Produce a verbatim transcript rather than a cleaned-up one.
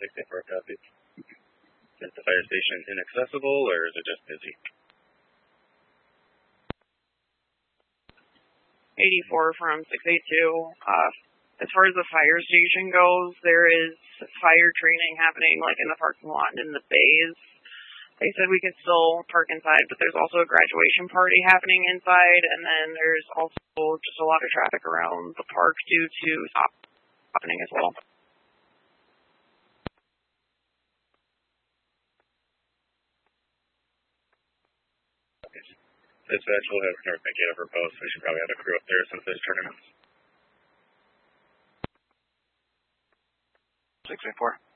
sixty-four copy. Is the fire station inaccessible, or is it just busy? eighty-four from six eighty-two. Uh, as far as the fire station goes, there is fire training happening like in the parking lot and in the bays. They said we could still park inside, but there's also a graduation party happening inside, and then there's also just a lot of traffic around the park due to stop happening as well. Dispatch will have North Mankato for post. We should probably have a crew up there since there's tournaments. six eight four.